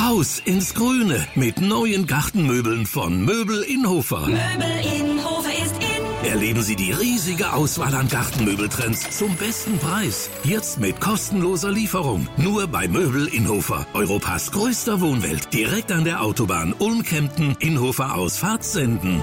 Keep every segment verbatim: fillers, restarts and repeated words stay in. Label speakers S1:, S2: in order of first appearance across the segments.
S1: Raus ins Grüne mit neuen Gartenmöbeln von Möbel Inhofer.
S2: Möbel Inhofer ist in.
S1: Erleben Sie die riesige Auswahl an Gartenmöbeltrends zum besten Preis. Jetzt mit kostenloser Lieferung. Nur bei Möbel Inhofer. Europas größter Wohnwelt. Direkt an der Autobahn Ulm-Kempten, Inhofer Ausfahrt Senden.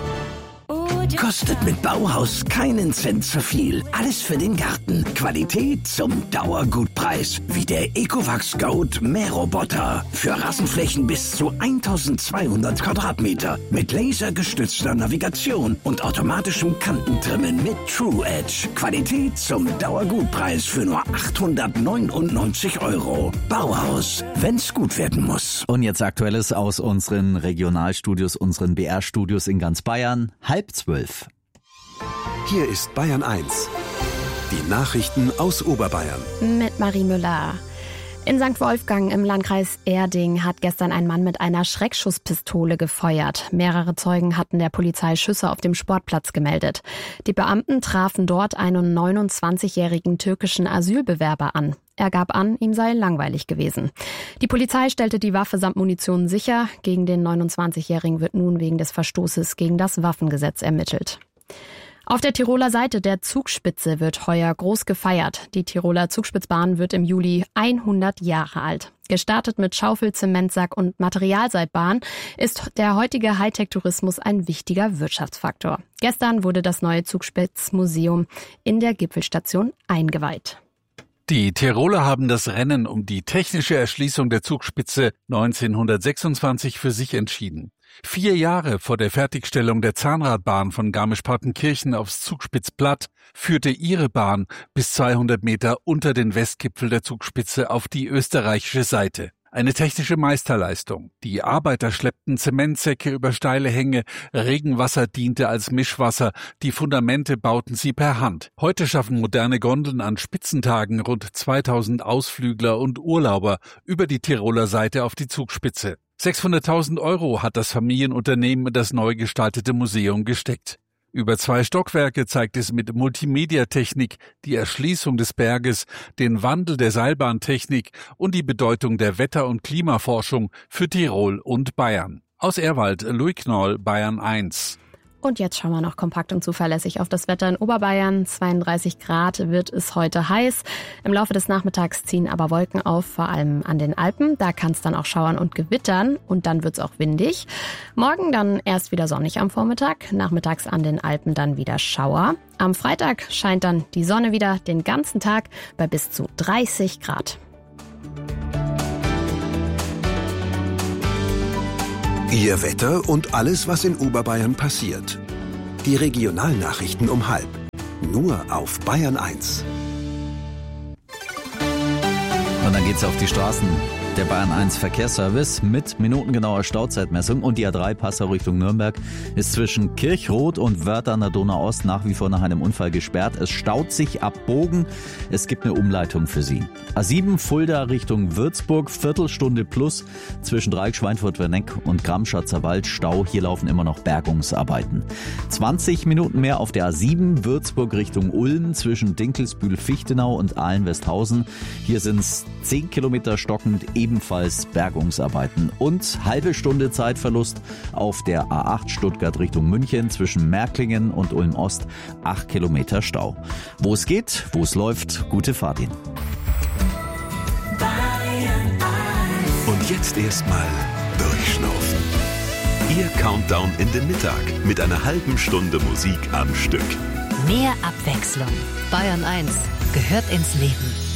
S3: Kostet mit Bauhaus keinen Cent zu viel. Alles für den Garten. Qualität zum Dauergutpreis. Wie der Ecovacs Goat Mähroboter. Für Rasenflächen bis zu eintausendzweihundert Quadratmeter. Mit lasergestützter Navigation und automatischem Kantentrimmen mit True Edge. Qualität zum Dauergutpreis für nur achthundertneunundneunzig Euro. Bauhaus, wenn's gut werden muss.
S4: Und jetzt Aktuelles aus unseren Regionalstudios, unseren B R-Studios in ganz Bayern. Halb zwölf.
S5: Hier ist Bayern eins. Die Nachrichten aus Oberbayern.
S6: Mit Marie Müller. In Sankt Wolfgang im Landkreis Erding hat gestern ein Mann mit einer Schreckschusspistole gefeuert. Mehrere Zeugen hatten der Polizei Schüsse auf dem Sportplatz gemeldet. Die Beamten trafen dort einen neunundzwanzigjährigen türkischen Asylbewerber an. Er gab an, ihm sei langweilig gewesen. Die Polizei stellte die Waffe samt Munition sicher. Gegen den neunundzwanzigjährigen wird nun wegen des Verstoßes gegen das Waffengesetz ermittelt. Auf der Tiroler Seite der Zugspitze wird heuer groß gefeiert. Die Tiroler Zugspitzbahn wird im Juli hundert Jahre alt. Gestartet mit Schaufel, Zementsack und Materialseilbahn ist der heutige Hightech-Tourismus ein wichtiger Wirtschaftsfaktor. Gestern wurde das neue Zugspitzmuseum in der Gipfelstation eingeweiht.
S7: Die Tiroler haben das Rennen um die technische Erschließung der Zugspitze neunzehnhundertsechsundzwanzig für sich entschieden. Vier Jahre vor der Fertigstellung der Zahnradbahn von Garmisch-Partenkirchen aufs Zugspitzplatt führte ihre Bahn bis zweihundert Meter unter den Westgipfel der Zugspitze auf die österreichische Seite. Eine technische Meisterleistung. Die Arbeiter schleppten Zementsäcke über steile Hänge, Regenwasser diente als Mischwasser, die Fundamente bauten sie per Hand. Heute schaffen moderne Gondeln an Spitzentagen rund zweitausend Ausflügler und Urlauber über die Tiroler Seite auf die Zugspitze. sechshunderttausend Euro hat das Familienunternehmen in das neu gestaltete Museum gesteckt. Über zwei Stockwerke zeigt es mit Multimediatechnik die Erschließung des Berges, den Wandel der Seilbahntechnik und die Bedeutung der Wetter- und Klimaforschung für Tirol und Bayern. Aus Ehrwald, Louis Knoll, Bayern eins.
S6: Und jetzt schauen wir noch kompakt und zuverlässig auf das Wetter in Oberbayern. zweiunddreißig Grad wird es heute heiß. Im Laufe des Nachmittags ziehen aber Wolken auf, vor allem an den Alpen. Da kann es dann auch schauern und gewittern und dann wird es auch windig. Morgen dann erst wieder sonnig am Vormittag, nachmittags an den Alpen dann wieder Schauer. Am Freitag scheint dann die Sonne wieder den ganzen Tag bei bis zu dreißig Grad.
S5: Ihr Wetter und alles, was in Oberbayern passiert. Die Regionalnachrichten um halb. Nur auf Bayern eins.
S4: Und dann geht's auf die Straßen. Der Bayern eins Verkehrsservice mit minutengenauer Stauzeitmessung und die A drei Passau Richtung Nürnberg ist zwischen Kirchroth und Wörth an der Donau-Ost nach wie vor nach einem Unfall gesperrt. Es staut sich ab Bogen. Es gibt eine Umleitung für Sie. A sieben Fulda Richtung Würzburg, Viertelstunde plus zwischen Dreieck, Schweinfurt-Werneck und Gramschatzer Wald. Stau, hier laufen immer noch Bergungsarbeiten. zwanzig Minuten mehr auf der A sieben Würzburg Richtung Ulm zwischen Dinkelsbühl-Fichtenau und Ahlen-Westhausen. Hier sind es zehn Kilometer stockend, ebenfalls Bergungsarbeiten und halbe Stunde Zeitverlust auf der A acht Stuttgart Richtung München zwischen Märklingen und Ulm-Ost, acht Kilometer Stau. Wo es geht, wo es läuft, gute Fahrt Ihnen.
S5: Und jetzt erstmal durchschnaufen. Ihr Countdown in den Mittag mit einer halben Stunde Musik am Stück.
S2: Mehr Abwechslung. Bayern eins gehört ins Leben.